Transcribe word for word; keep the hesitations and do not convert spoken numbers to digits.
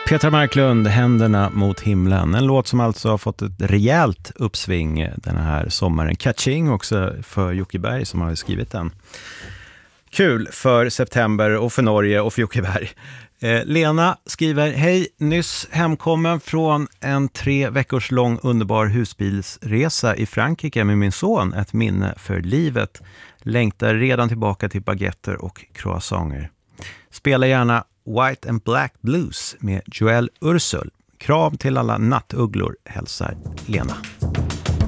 Petra Marklund, Händerna mot himlen. En låt som alltså har fått ett rejält uppsving den här sommaren. Catching också för Jocke Berg som har skrivit den. Kul för september och för Norge och för Jocke Berg. Eh, Lena skriver: hej, nyss hemkommen från en tre veckors lång underbar husbilsresa i Frankrike med min son. Ett minne för livet. Längtar redan tillbaka till baguetter och croissanter. Spela gärna White and Black Blues med Joel Ursel. Krav till alla nattugglor, hälsar Lena.